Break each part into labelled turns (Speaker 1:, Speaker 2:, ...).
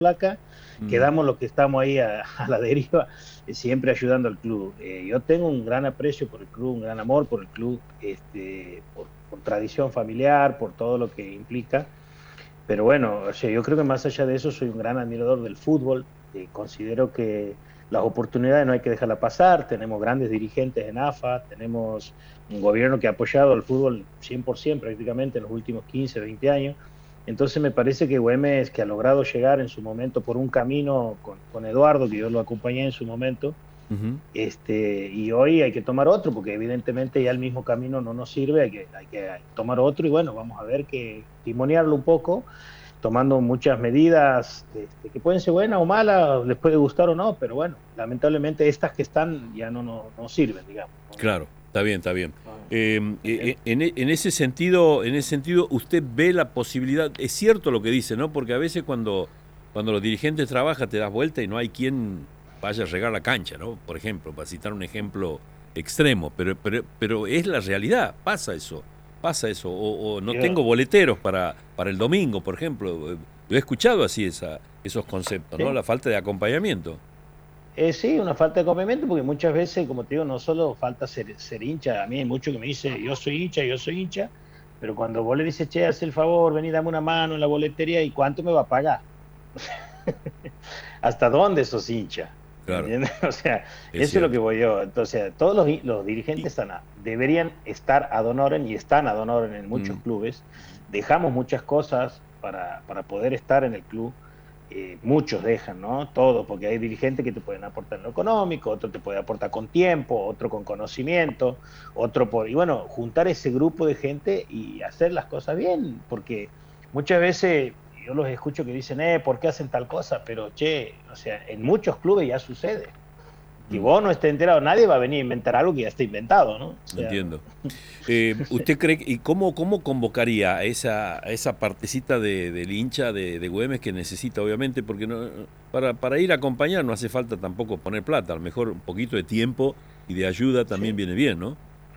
Speaker 1: placa,
Speaker 2: Mm,
Speaker 1: quedamos los que estamos ahí a la deriva, siempre ayudando al club. Yo tengo un gran aprecio por el club, un gran amor por el club, por tradición familiar, por todo lo que implica. Pero bueno, o sea, yo creo que más allá de eso soy un gran admirador del fútbol. Considero que las oportunidades no hay que dejarlas pasar. Tenemos grandes dirigentes en AFA, tenemos un gobierno que ha apoyado al fútbol 100% prácticamente en los últimos 15, 20 años. Entonces me parece que Güemes, que ha logrado llegar en su momento por un camino con Eduardo, que yo lo acompañé en su momento,
Speaker 2: ujú.
Speaker 1: y hoy hay que tomar otro, porque evidentemente ya el mismo camino no nos sirve, hay que tomar otro, y bueno, vamos a ver que timonearlo un poco, tomando muchas medidas que pueden ser buenas o malas, les puede gustar o no, pero bueno, lamentablemente estas que están ya no sirven, digamos. No,
Speaker 2: Claro, está bien, está bien.
Speaker 1: no, ¿me entiendes?
Speaker 2: En ese sentido, usted ve la posibilidad, es cierto lo que dice, ¿no? Porque a veces cuando los dirigentes trabajan te das vuelta y no hay quien vaya a regar la cancha, ¿no? Por ejemplo, para citar un ejemplo extremo, pero es la realidad, pasa eso, o no tengo
Speaker 1: Yo,
Speaker 2: boleteros para el domingo, por ejemplo. Lo he escuchado así, esos conceptos, ¿no?
Speaker 1: sí,
Speaker 2: La falta de acompañamiento.
Speaker 1: sí, una falta de complemento, porque muchas veces, como te digo, no solo falta ser hincha, a mí hay mucho que me dice, yo soy hincha, pero cuando vos le dices, che, haz el favor, vení, dame una mano en la boletería, ¿y cuánto me va a pagar? ¿Hasta dónde sos hincha? ¿Me
Speaker 2: Claro,
Speaker 1: entiendes? O sea,
Speaker 2: es
Speaker 1: eso es lo que
Speaker 2: cierto.
Speaker 1: voy yo. Entonces, todos los dirigentes deberían estar ad honorem y están ad honorem en muchos
Speaker 2: Mm,
Speaker 1: clubes. Dejamos muchas cosas para poder estar en el club. Muchos dejan, ¿no? Todos, porque hay dirigentes que te pueden aportar en lo económico, otro te puede aportar con tiempo, otro con conocimiento, otro por... Y bueno, juntar ese grupo de gente y hacer las cosas bien, porque muchas veces yo los escucho que dicen, ¿por qué hacen tal cosa? Pero, che, o sea, en muchos clubes ya sucede. Que
Speaker 2: mm.
Speaker 1: vos no estés enterado, nadie va a venir a inventar algo que ya está inventado, ¿no? O sea,
Speaker 2: Entiendo. ¿Usted cree y cómo convocaría a esa partecita del hincha de Güemes que necesita, obviamente, porque no, para ir a acompañar no hace falta tampoco poner plata, a lo mejor un poquito de tiempo y de ayuda también
Speaker 1: sí.
Speaker 2: viene bien, ¿no?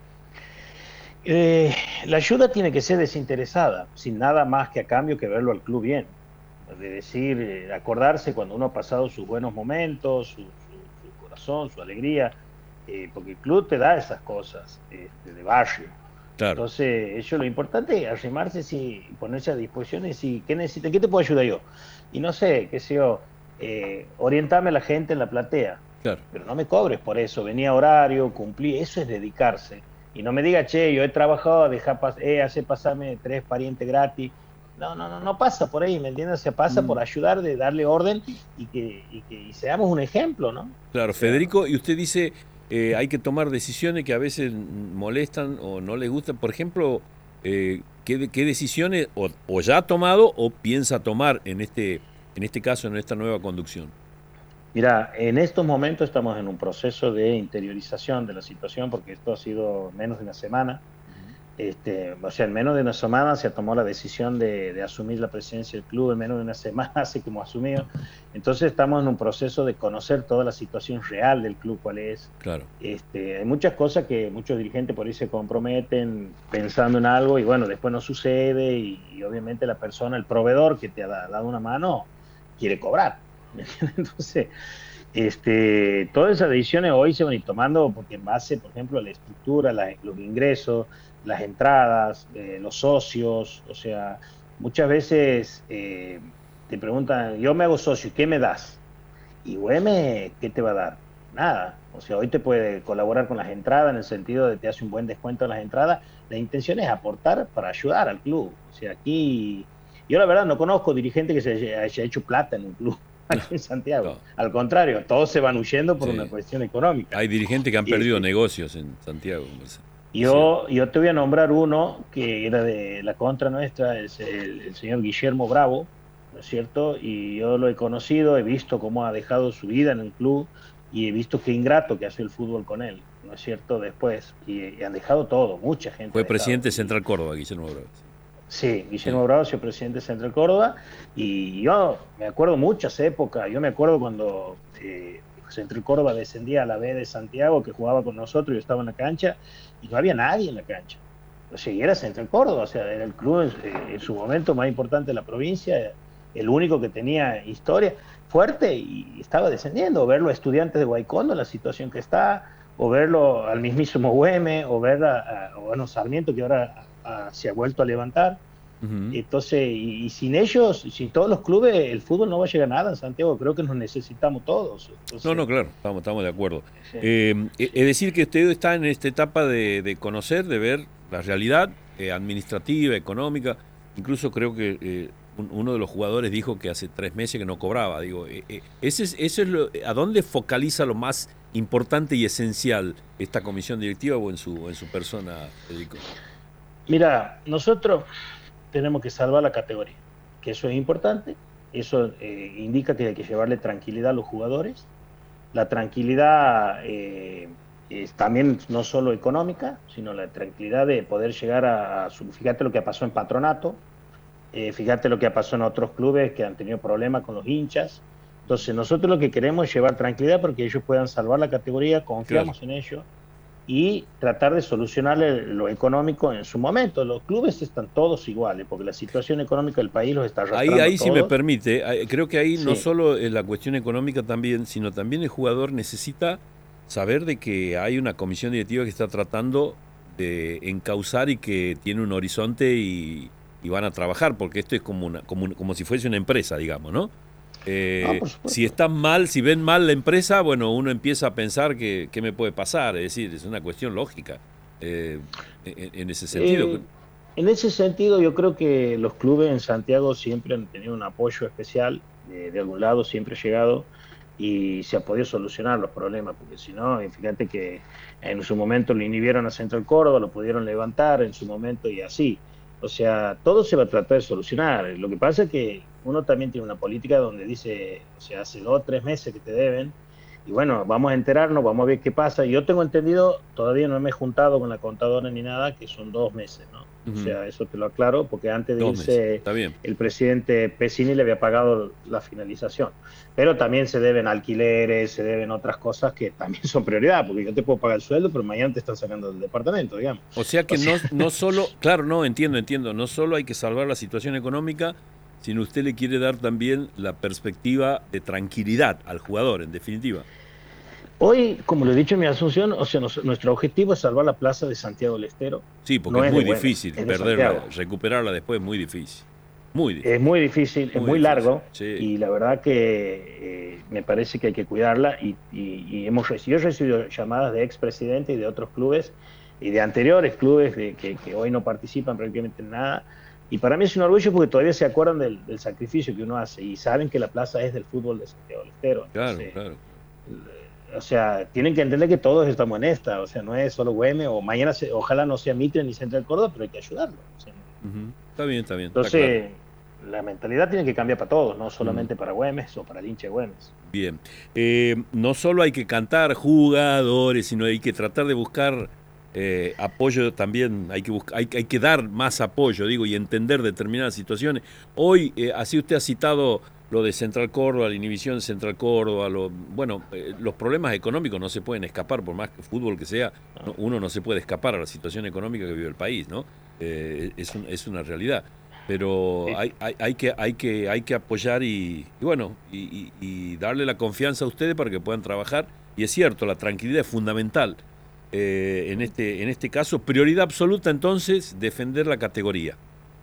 Speaker 1: Eh, la ayuda tiene que ser desinteresada, sin nada más que a cambio que verlo al club bien. De decir, acordarse cuando uno ha pasado sus buenos momentos, su corazón, su alegría, porque el club te da esas cosas de barrio.
Speaker 2: Claro.
Speaker 1: Entonces, eso lo importante es arrimarse, sí, ponerse a disposición y decir, ¿qué necesita? ¿Qué te puedo ayudar yo? Y no sé, qué sé yo, orientarme a la gente en la platea,
Speaker 2: Claro.
Speaker 1: pero no me cobres por eso, venía a horario, cumplí, eso es dedicarse. Y no me diga, che, yo he trabajado, hace pasarme 3 parientes gratis. No pasa por ahí, ¿me entiendes? Se pasa por
Speaker 2: Mm.
Speaker 1: ayudar, de darle orden y seamos un ejemplo, ¿no? O
Speaker 2: Claro,
Speaker 1: sea,
Speaker 2: Federico, y usted dice hay que tomar decisiones que a veces molestan o no le gustan. Por ejemplo, ¿qué decisiones o ya ha tomado o piensa tomar en este caso, en esta nueva conducción?
Speaker 1: mira, en estos momentos estamos en un proceso de interiorización de la situación porque esto ha sido menos de una semana. O sea, en menos de una semana se tomó la decisión de asumir la presidencia del club, en menos de una semana así como asumido. Entonces estamos en un proceso de conocer toda la situación real del club, cuál es.
Speaker 2: Claro.
Speaker 1: Hay muchas cosas que muchos dirigentes por ahí se comprometen pensando en algo y bueno, después no sucede y obviamente la persona, el proveedor que te ha dado una mano, quiere cobrar. Entonces, todas esas decisiones hoy se van a ir tomando porque en base, por ejemplo, a la estructura, los ingresos, las entradas, los socios, o sea, muchas veces te preguntan, yo me hago socio, ¿qué me das? Y Güeme, ¿qué te va a dar? Nada. O sea, hoy te puede colaborar con las entradas en el sentido de que te hace un buen descuento en las entradas. La intención es aportar para ayudar al club. O sea, aquí yo la verdad no conozco dirigente que se haya hecho plata en un club aquí en Santiago.
Speaker 2: No,
Speaker 1: Al contrario, todos se van huyendo por una
Speaker 2: sí.
Speaker 1: cuestión económica.
Speaker 2: Hay dirigentes que han perdido
Speaker 1: Este,
Speaker 2: negocios en Santiago, me parece. Es cierto.
Speaker 1: yo te voy a nombrar uno que era de la contra nuestra, es el señor Guillermo Bravo, ¿no es cierto? Y yo lo he conocido, he visto cómo ha dejado su vida en el club y he visto qué ingrato que hace el fútbol con él, ¿no es cierto? Después, y han dejado todo, mucha gente ha
Speaker 2: Fue
Speaker 1: dejado.
Speaker 2: presidente de Central Córdoba, Guillermo Bravo.
Speaker 1: Sí,
Speaker 2: Sí.
Speaker 1: Guillermo Bravo ha sido presidente de Central Córdoba y yo me acuerdo muchas épocas, yo me acuerdo cuando Central Córdoba descendía a la B de Santiago, que jugaba con nosotros, yo estaba en la cancha y no había nadie en la cancha. O sea, y era Central Córdoba, o sea, era el club en su momento más importante de la provincia el único que tenía historia fuerte y estaba descendiendo, o verlo a Estudiantes de Guaycondo, la situación que está, o verlo al mismísimo Güeme, o ver bueno, Sarmiento, que ahora se ha vuelto a levantar.
Speaker 2: Ujú.
Speaker 1: Entonces, y sin ellos, sin todos los clubes, el fútbol no va a llegar a nada en Santiago. Creo que nos necesitamos todos.
Speaker 2: No, no,
Speaker 1: Entonces,
Speaker 2: claro, estamos de acuerdo.
Speaker 1: sí,
Speaker 2: Es
Speaker 1: sí,
Speaker 2: decir, que usted está en esta etapa de conocer, de ver la realidad administrativa, económica. Incluso creo que uno de los jugadores dijo que hace 3 meses que no cobraba. Digo, eso es ¿a dónde focaliza lo más importante y esencial esta comisión directiva o en su persona, Federico?
Speaker 1: mira, nosotros tenemos que salvar la categoría, que eso es importante. Eso indica que hay que llevarle tranquilidad a los jugadores. La tranquilidad es también no solo económica, sino la tranquilidad de poder llegar fíjate lo que pasó en Patronato, fíjate lo que pasó en otros clubes que han tenido problemas con los hinchas. Entonces nosotros lo que queremos es llevar tranquilidad porque ellos puedan salvar la categoría,
Speaker 2: Claro.
Speaker 1: confiamos en ellos y tratar de solucionarle lo económico en su momento. Los clubes están todos iguales porque la situación económica del país los está
Speaker 2: Ahí,
Speaker 1: arrastrando a
Speaker 2: ahí si me
Speaker 1: todos.
Speaker 2: permite, creo que ahí no
Speaker 1: Sí,
Speaker 2: solo es la cuestión económica también, sino también el jugador necesita saber de que hay una comisión directiva que está tratando de encauzar y que tiene un horizonte y van a trabajar, porque esto es como si fuese una empresa, digamos, ¿no?
Speaker 1: no, por
Speaker 2: Si
Speaker 1: supuesto.
Speaker 2: están mal, si ven mal la empresa, bueno, uno empieza a pensar que qué me puede pasar, es decir, es una cuestión lógica eh, en ese sentido.
Speaker 1: Eh, en ese sentido, yo creo que los clubes en Santiago siempre han tenido un apoyo especial, de algún lado siempre ha llegado y se ha podido solucionar los problemas, porque si no, fíjate que en su momento lo inhibieron a Central Córdoba, lo pudieron levantar en su momento y así. O sea, todo se va a tratar de solucionar. Lo que pasa es que uno también tiene una política donde dice, o sea, hace 2 o 3 meses que te deben, y bueno, vamos a enterarnos, vamos a ver qué pasa. Yo tengo entendido, todavía no me he juntado con la contadora ni nada, que son 2 meses, ¿no? O
Speaker 2: Ujú.
Speaker 1: sea, eso te lo aclaro, porque antes de
Speaker 2: 2 meses,
Speaker 1: irse
Speaker 2: está bien.
Speaker 1: el presidente Pesini le había pagado la finalización. Pero también se deben alquileres, se deben otras cosas que también son prioridad, porque yo te puedo pagar el sueldo, pero mañana te están sacando del departamento, digamos.
Speaker 2: O sea
Speaker 1: O
Speaker 2: que
Speaker 1: sea,
Speaker 2: no solo, claro, no, entiendo, no solo hay que salvar la situación económica, sino usted le quiere dar también la perspectiva de tranquilidad al jugador, en definitiva.
Speaker 1: hoy, como lo he dicho en mi asunción, o sea, nuestro objetivo es salvar la plaza de Santiago del Estero,
Speaker 2: Sí, porque
Speaker 1: no
Speaker 2: es
Speaker 1: es de
Speaker 2: muy
Speaker 1: Güemes,
Speaker 2: difícil
Speaker 1: es de
Speaker 2: perderla,
Speaker 1: Santiago.
Speaker 2: recuperarla después es muy difícil. Muy
Speaker 1: Es
Speaker 2: difícil,
Speaker 1: muy difícil, es
Speaker 2: muy
Speaker 1: muy
Speaker 2: difícil.
Speaker 1: largo
Speaker 2: Sí,
Speaker 1: y la verdad que me parece que hay que cuidarla y yo he recibido llamadas de expresidentes y de otros clubes y de anteriores clubes que hoy no participan prácticamente en nada. Y para mí es un orgullo porque todavía se acuerdan del sacrificio que uno hace y saben que la plaza es del fútbol de Santiago del Estero.
Speaker 2: claro,
Speaker 1: Entonces,
Speaker 2: claro.
Speaker 1: o sea, tienen que entender que todos estamos en esta. O sea, no es solo Güemes o mañana, ojalá no sea Mitre ni Central Córdoba, pero hay que ayudarlo. O sea,
Speaker 2: Ujú. Está bien, está claro.
Speaker 1: entonces, la mentalidad tiene que cambiar para todos, no
Speaker 2: Ujú.
Speaker 1: solamente para Güemes o para el hincha de Güemes.
Speaker 2: Bien. No solo hay que cantar jugadores, sino hay que tratar de buscar apoyo también, hay que dar más apoyo, digo, y entender determinadas situaciones. Hoy, así usted ha citado lo de Central Córdoba, la inhibición de Central Córdoba, bueno, los problemas económicos no se pueden escapar, por más que fútbol que sea,
Speaker 1: ¿No?
Speaker 2: uno no se puede escapar a la situación económica que vive el país, ¿no? Es una realidad, pero
Speaker 1: Sí.
Speaker 2: hay que apoyar y bueno, y darle la confianza a ustedes para que puedan trabajar. Y es cierto, la tranquilidad es fundamental. En este caso, prioridad absoluta entonces, defender la categoría.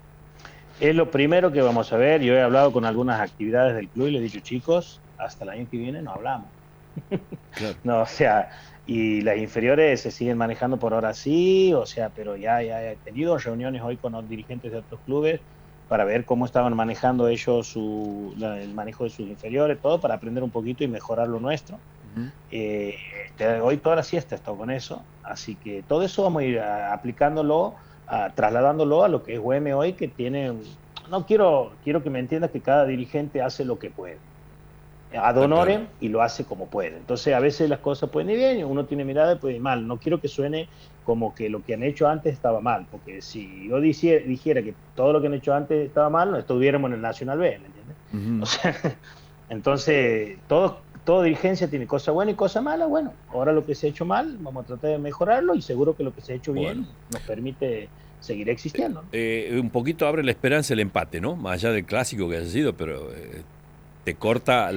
Speaker 1: Es lo primero que vamos a ver. Yo he hablado con algunas actividades del club y le he dicho, chicos, hasta el año que viene no hablamos.
Speaker 2: Claro.
Speaker 1: No, o sea, y las inferiores se siguen manejando por ahora sí, o sea, pero ya he tenido reuniones hoy con los dirigentes de otros clubes para ver cómo estaban manejando ellos el manejo de sus inferiores, todo para aprender un poquito y mejorar lo nuestro.
Speaker 2: Ujú.
Speaker 1: Eh, Hoy toda la siesta he estado con eso, así que todo eso vamos a ir aplicándolo, trasladándolo a lo que es UM hoy, que tiene, no quiero que me entiendas que cada dirigente hace lo que puede ad
Speaker 2: Está claro.
Speaker 1: honorem y lo hace como puede. Entonces, a veces las cosas pueden ir bien y uno tiene mirada y puede ir mal. No quiero que suene como que lo que han hecho antes estaba mal, porque si yo dijera que todo lo que han hecho antes estaba mal, no estuviéramos en el Nacional B, ¿me entiendes? O
Speaker 2: Ujú.
Speaker 1: sea, entonces, toda dirigencia tiene cosa buena y cosa mala. Bueno, ahora lo que se ha hecho mal, vamos a tratar de mejorarlo y seguro que lo que se ha hecho bien nos permite seguir existiendo, ¿no?
Speaker 2: Un poquito abre la esperanza el empate, ¿no? Más allá del clásico que haya sido, pero te corta